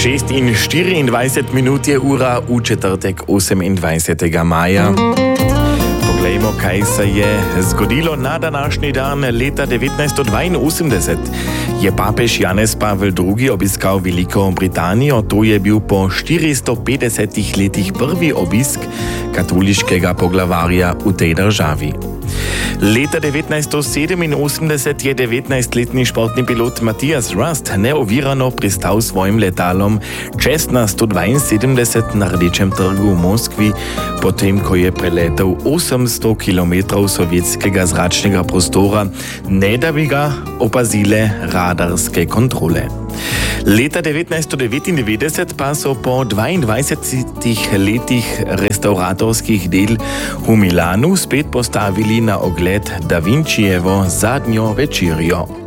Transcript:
6:24 minut je ura v četrtek 28. maja. Poglejmo, kaj se je zgodilo na današnji dan leta 1982. Je papež Janez Pavel II. Obiskal Veliko Britanijo, to je bil po 450 letih prvi obisk katoliškega poglavarja v tej državi. Leta 1987 je 19-letni športni pilot Matthias Rust neovirano pristal s svojim letalom Cessna 172 na Rdečem trgu v Moskvi, potem ko je preletel 800 km sovjetskega zračnega prostora, ne da bi ga opazile radarske kontrole. Leta 1999 pa so po 22 letih restauratorskih del v Milanu spet postavili na ogled Da Vincijevo zadnjo večerjo.